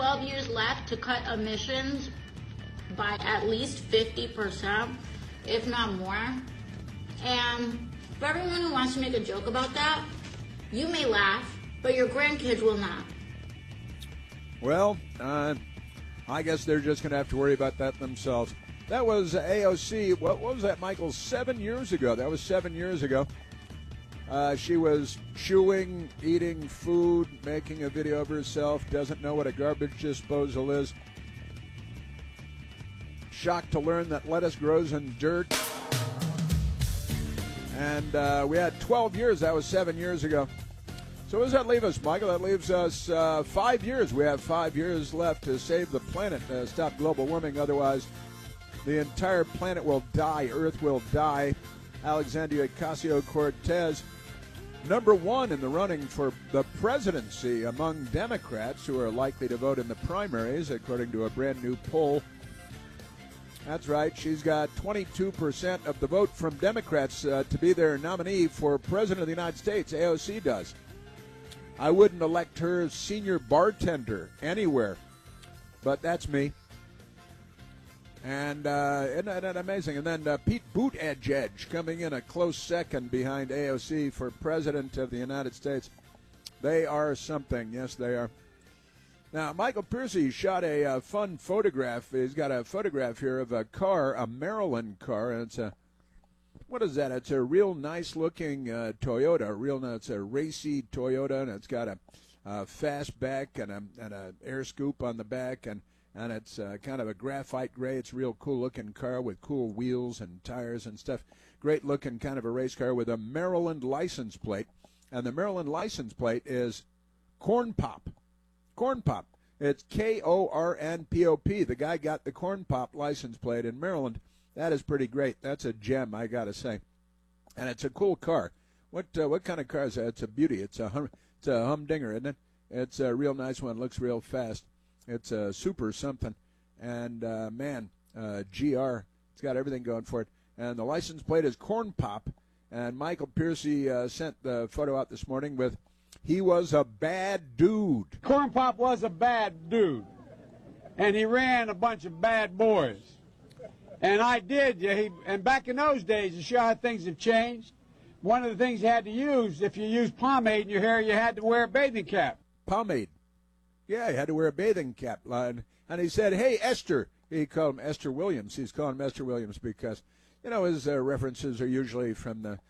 12 years left to cut emissions by at least 50%, if not more. And for everyone who wants to make a joke about that, you may laugh, but your grandkids will not. Well, I guess they're just going to have to worry about that themselves. That was AOC. What was that, Michael? 7 years ago. That was 7 years ago. She was chewing, eating food, making a video of herself, doesn't know what a garbage disposal is. Shocked to learn that lettuce grows in dirt. And we had 12 years. That was 7 years ago. So what does that leave us, Michael? That leaves us 5 years. We have 5 years left to save the planet, stop global warming. Otherwise, the entire planet will die. Earth will die. Alexandria Ocasio-Cortez, number one in the running for the presidency among Democrats who are likely to vote in the primaries, according to a brand new poll. That's right. She's got 22% of the vote from Democrats to be their nominee for president of the United States. AOC does. I wouldn't elect her senior bartender anywhere, but that's me. And isn't that amazing? And then Pete Buttigieg coming in a close second behind AOC for president of the United States. They are something. Yes, they are. Now, Michael Piercy shot a fun photograph. He's got a photograph here of a car, a Maryland car, and it's a, what is that? It's a real nice-looking Toyota. It's a racy Toyota, and it's got a fastback and a air scoop on the back, and it's kind of a graphite gray. It's a real cool-looking car with cool wheels and tires and stuff. Great-looking kind of a race car with a Maryland license plate, and the Maryland license plate is Corn Pop. Corn Pop. It's Kornpop. The guy got the Corn Pop license plate in Maryland. That is pretty great. That's a gem, I got to say. And it's a cool car. What kind of car is that? It's a beauty. It's a humdinger, isn't it? It's a real nice one. Looks real fast. It's a super something. And, GR. It's got everything going for it. And the license plate is Corn Pop. And Michael Piercy sent the photo out this morning with, he was a bad dude. Corn Pop was a bad dude, and he ran a bunch of bad boys. And I did. And back in those days, to show how things have changed, one of the things you had to use, if you used pomade in your hair, you had to wear a bathing cap. Pomade. Yeah, he had to wear a bathing cap. And he said, hey, Esther. He called him Esther Williams. He's calling him Esther Williams because, his references are usually from the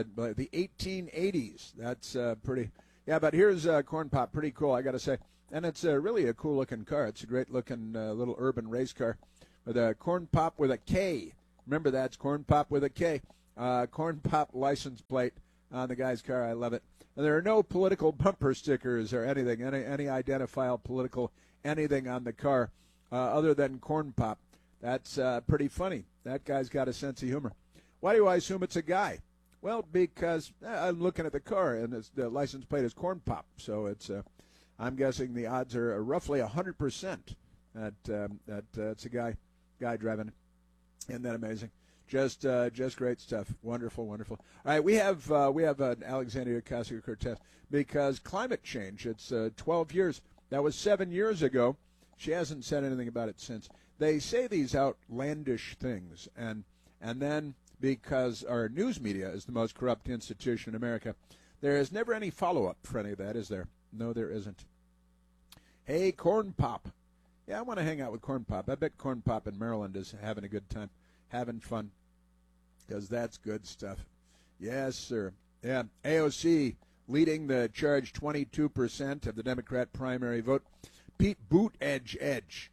1880s. That's pretty... Yeah, but here's Corn Pop, pretty cool, I got to say. And it's really a cool-looking car. It's a great-looking little urban race car with a Corn Pop with a K. Remember, that's Corn Pop with a K. Corn Pop license plate on the guy's car. I love it. And there are no political bumper stickers or anything, any identifiable political anything on the car other than Corn Pop. That's pretty funny. That guy's got a sense of humor. Why do I assume it's a guy? Well, because I'm looking at the car, and the license plate is Corn Pop, so it's. I'm guessing the odds are roughly 100% that it's a guy driving it. Isn't that amazing? Just great stuff. Wonderful, wonderful. All right, we have an Alexandria Ocasio-Cortez because climate change. It's 12 years. That was 7 years ago. She hasn't said anything about it since. They say these outlandish things, and then. Because our news media is the most corrupt institution in America. There is never any follow-up for any of that, is there? No, there isn't. Hey, Corn Pop. Yeah, I want to hang out with Corn Pop. I bet Corn Pop in Maryland is having a good time, having fun, because that's good stuff. Yes, sir. Yeah, AOC leading the charge, 22% of the Democrat primary vote. Pete Buttigieg,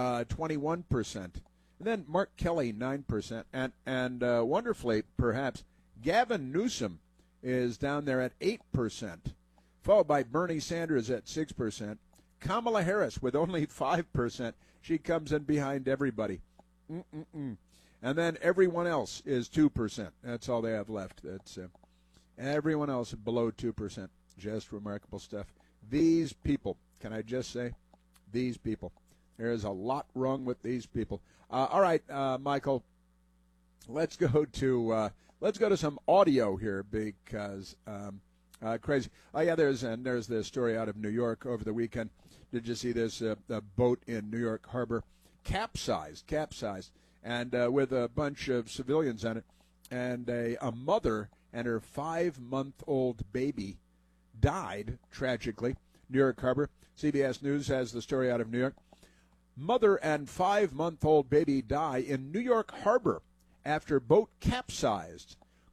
21%. And then Mark Kelly, 9%. And wonderfully, perhaps, Gavin Newsom is down there at 8%, followed by Bernie Sanders at 6%. Kamala Harris with only 5%. She comes in behind everybody. And then everyone else is 2%. That's all they have left. That's everyone else below 2%. Just remarkable stuff. These people, can I just say, these people. There is a lot wrong with these people. All right, Michael, let's go to some audio here because Crazy. Oh yeah, there's the story out of New York over the weekend. Did you see this? A boat in New York Harbor capsized, and with a bunch of civilians on it, and a mother and her 5-month-old baby died tragically. New York Harbor. CBS News has the story out of New York. Mother and 5-month-old baby die in New York Harbor after boat capsized.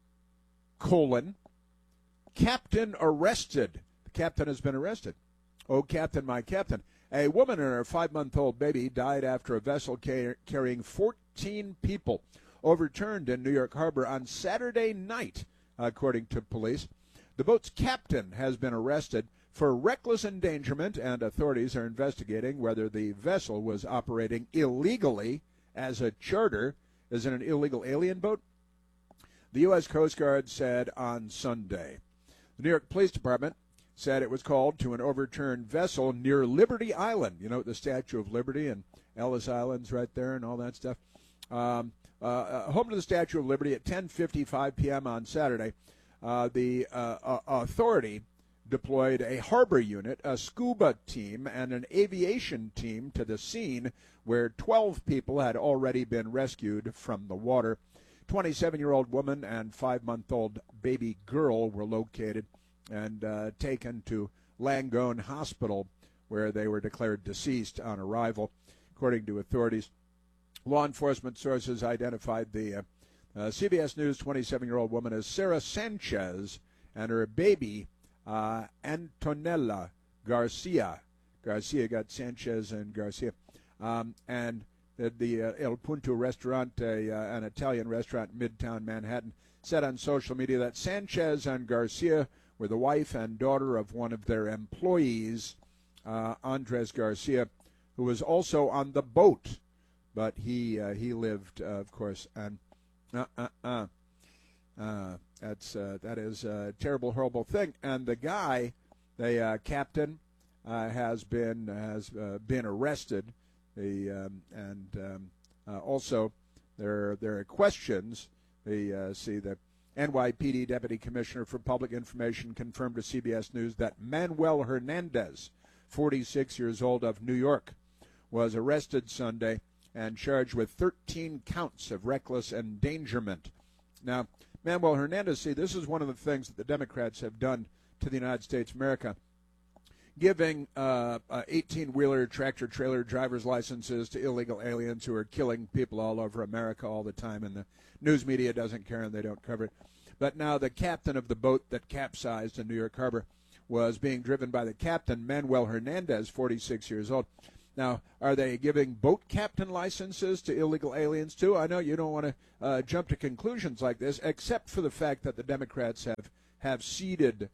Captain arrested. The captain has been arrested. Oh, Captain, my Captain. A woman and her 5-month-old baby died after a vessel carrying 14 people overturned in New York Harbor on Saturday night, according to police. The boat's captain has been arrested for reckless endangerment, and authorities are investigating whether the vessel was operating illegally as a charter. Is it an illegal alien boat? The U.S. Coast Guard said on Sunday. The New York Police Department said it was called to an overturned vessel near Liberty Island. You know, the Statue of Liberty and Ellis Island's right there and all that stuff. Home to the Statue of Liberty at 10:55 p.m. on Saturday. The authority deployed a harbor unit, a scuba team, and an aviation team to the scene where 12 people had already been rescued from the water. 27-year-old woman and 5-month-old baby girl were located and taken to Langone Hospital, where they were declared deceased on arrival, according to authorities. Law enforcement sources identified the CBS News 27-year-old woman as Sarah Sanchez and her baby Antonella Garcia. Garcia got Sanchez and Garcia. And the El Punto restaurant, an Italian restaurant in Midtown Manhattan, said on social media that Sanchez and Garcia were the wife and daughter of one of their employees, Andres Garcia, who was also on the boat. But he lived, of course, and that is a terrible, horrible thing. And the guy, the captain, has been arrested. Also there are questions. The NYPD Deputy Commissioner for Public Information confirmed to CBS News that Manuel Hernandez, 46 years old, of New York, was arrested Sunday and charged with 13 counts of reckless endangerment. Now, Manuel Hernandez, see, this is one of the things that the Democrats have done to the United States of America, giving 18-wheeler tractor-trailer driver's licenses to illegal aliens who are killing people all over America all the time, and the news media doesn't care and they don't cover it. But now the captain of the boat that capsized in New York Harbor was being driven by the captain, Manuel Hernandez, 46 years old. Now, are they giving boat captain licenses to illegal aliens, too? I know you don't want to jump to conclusions like this, except for the fact that the Democrats have ceded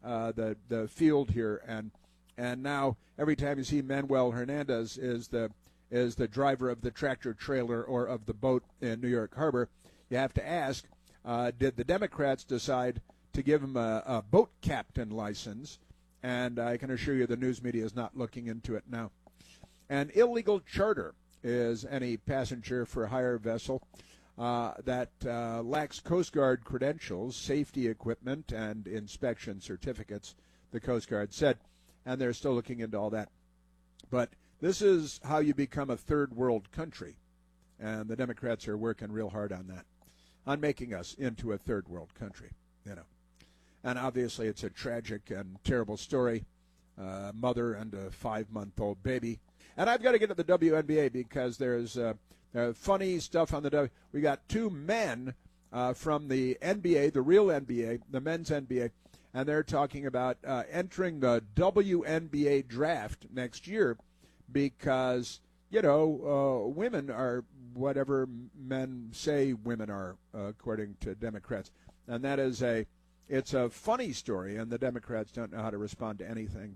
the field here, and now every time you see Manuel Hernandez is the driver of the tractor trailer or of the boat in New York Harbor, you have to ask, did the Democrats decide to give him a boat captain license? And I can assure you the news media is not looking into it now. An illegal charter is any passenger for hire vessel that lacks Coast Guard credentials, safety equipment, and inspection certificates, the Coast Guard said. And they're still looking into all that. But this is how you become a third world country. And the Democrats are working real hard on that, on making us into a third world country, you know. And obviously it's a tragic and terrible story, mother and a 5-month-old baby. And I've got to get to the WNBA because there's funny stuff on the W. We got two men from the NBA, the real NBA, the men's NBA, and they're talking about entering the WNBA draft next year because, you know, women are whatever men say women are, according to Democrats. And that is it's a funny story, and the Democrats don't know how to respond to anything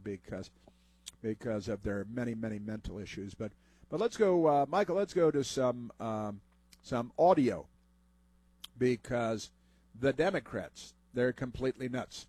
because of their many, many mental issues. But let's go, Michael, let's go to some audio because the Democrats, they're completely nuts.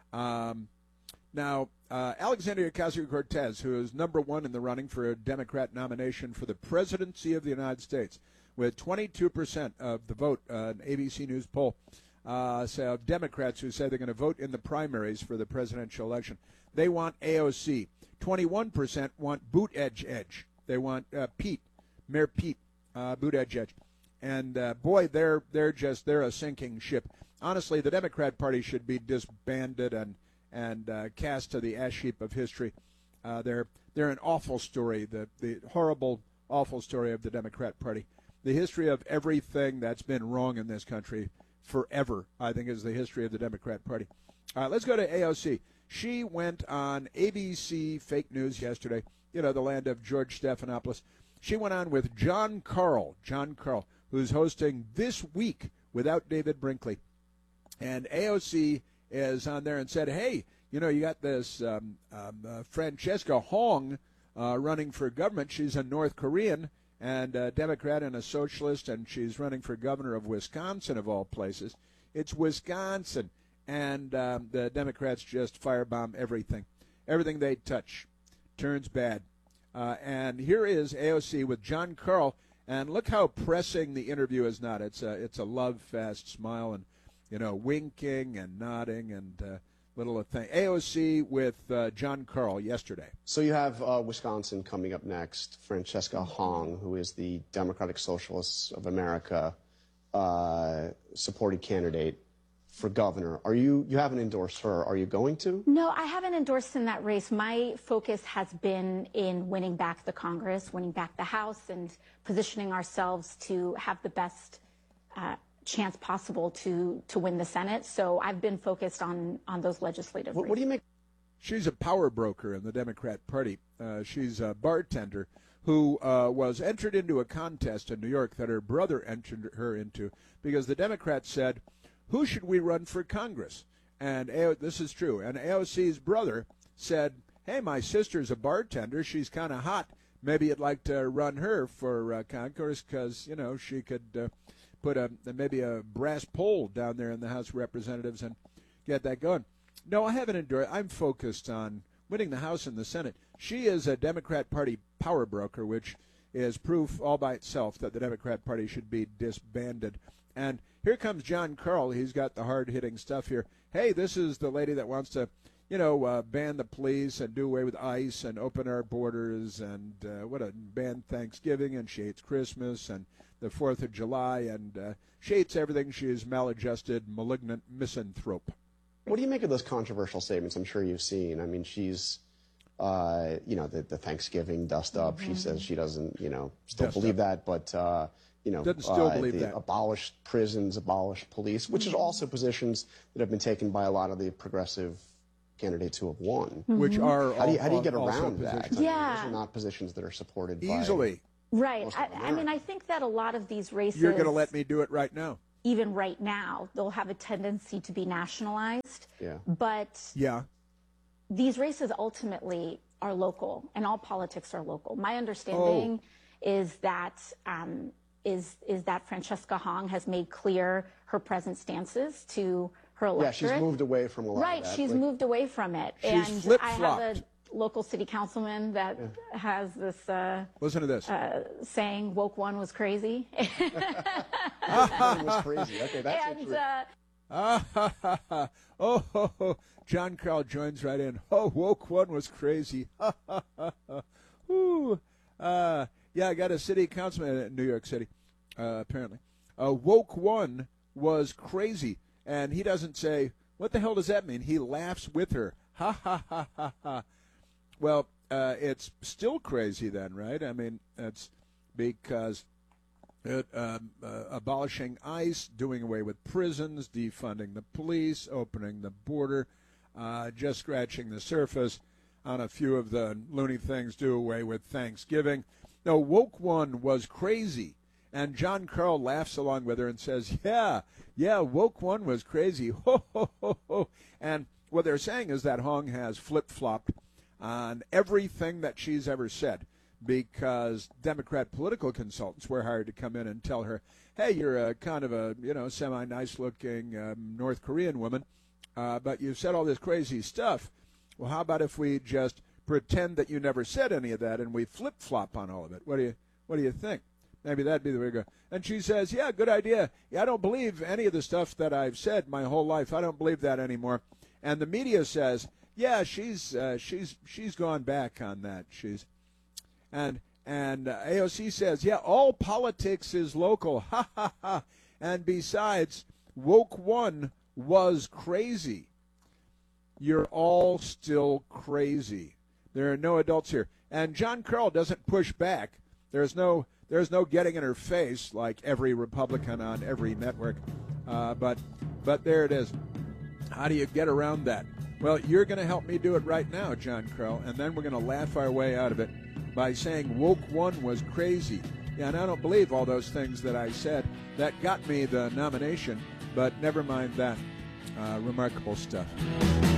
Now, Alexandria Ocasio-Cortez, who is number one in the running for a Democrat nomination for the presidency of the United States, with 22% of the vote, an ABC News poll, so Democrats who say they're going to vote in the primaries for the presidential election. They want AOC. 21% want Buttigieg. They want Mayor Pete Buttigieg. And boy, they're a sinking ship. Honestly, the Democrat Party should be disbanded and cast to the ash heap of history. They're an awful story, the horrible, awful story of the Democrat Party. The history of everything that's been wrong in this country forever, I think, is the history of the Democrat Party. Let's go to AOC. She went on ABC Fake News yesterday, the land of George Stephanopoulos. She went on with Jon Karl, who's hosting This Week without David Brinkley. And AOC is on there and said, hey, you got this Francesca Hong running for government. She's a North Korean and a Democrat and a socialist, and she's running for governor of Wisconsin, of all places. It's Wisconsin. And the Democrats just firebomb everything. Everything they touch turns bad. And here is AOC with Jon Karl. And look how pressing the interview is not. It's a love-fast smile and, winking and nodding and little thing. AOC with Jon Karl yesterday. So you have Wisconsin coming up next. Francesca Hong, who is the Democratic Socialists of America supported candidate for governor. You haven't endorsed her. Are you going to? No, I haven't endorsed in that race. My focus has been in winning back the Congress, winning back the House, and positioning ourselves to have the best chance possible to win the Senate. So I've been focused on those legislative races. What do you make? She's a power broker in the Democrat Party. She's a bartender who was entered into a contest in New York that her brother entered her into because the Democrats said, who should we run for Congress? And this is true. And AOC's brother said, hey, my sister's a bartender. She's kind of hot. Maybe you'd like to run her for Congress because, she could put maybe a brass pole down there in the House of Representatives and get that going. No, I haven't endorsed. I'm focused on winning the House and the Senate. She is a Democrat Party power broker, which is proof all by itself that the Democrat Party should be disbanded. And here comes Jon Karl. He's got the hard-hitting stuff here. Hey, this is the lady that wants to, ban the police and do away with ICE and open our borders and ban Thanksgiving, and she hates Christmas and the 4th of July, and she hates everything. She is maladjusted, malignant misanthrope. What do you make of those controversial statements I'm sure you've seen? I mean, she's, the Thanksgiving dust-up. Mm-hmm. She says she doesn't, still Dust believe up. that, but... doesn't still believe that. Abolished prisons, abolished police, which is also positions that have been taken by a lot of the progressive candidates who have won. Mm-hmm. Which are how do you get around that? Positions. Yeah. Those are not positions that are supported easily. Right. I mean, I think that a lot of these races... You're going to let me do it right now. Even right now, they'll have a tendency to be nationalized. Yeah. But these races ultimately are local, and all politics are local. My understanding is that that Francesca Hong has made clear her present stances to her electorate. Yeah, she's moved away from a lot right, of that. she's moved away from it. She's and flip-flopped. I have a local city councilman that has this listen to this saying woke one was crazy. Was crazy. Okay, that's Jon Karl joins right in. Woke one was crazy. Ooh. Yeah, I got a city councilman in New York City, apparently. Woke one was crazy. And he doesn't say, what the hell does that mean? He laughs with her. Ha, ha, ha, ha, ha. Well, it's still crazy then, right? I mean, it's because abolishing ICE, doing away with prisons, defunding the police, opening the border, just scratching the surface on a few of the loony things, do away with Thanksgiving. No, woke one was crazy. And Jon Karl laughs along with her and says, yeah, woke one was crazy. Ho, ho, ho, ho. And what they're saying is that Hong has flip-flopped on everything that she's ever said because Democrat political consultants were hired to come in and tell her, hey, you're a kind of a, semi-nice-looking North Korean woman, but you've said all this crazy stuff. Well, how about if we just pretend that you never said any of that and we flip-flop on all of it? What do you think? Maybe that'd be the way to go. And she says, yeah, good idea. Yeah, I don't believe any of the stuff that I've said my whole life. I don't believe that anymore. And the media says, yeah, she's gone back on that. And AOC says, yeah, all politics is local. Ha, ha, ha. And besides, woke one was crazy. You're all still crazy. There are no adults here. And Jon Karl doesn't push back. There's no getting in her face like every Republican on every network. But there it is. How do you get around that? Well, you're going to help me do it right now, Jon Karl, and then we're going to laugh our way out of it by saying woke one was crazy. Yeah, and I don't believe all those things that I said. That got me the nomination, but never mind that. Remarkable stuff.